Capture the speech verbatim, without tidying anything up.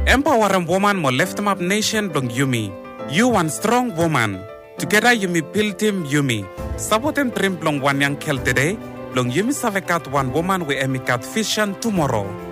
Empowering woman mo lift them up nation blong Yumi. You one strong woman. Together Yumi build team Yumi. Sabotem dream blong one young kel today. Blong Yumi savekat one woman we emikat vision tomorrow.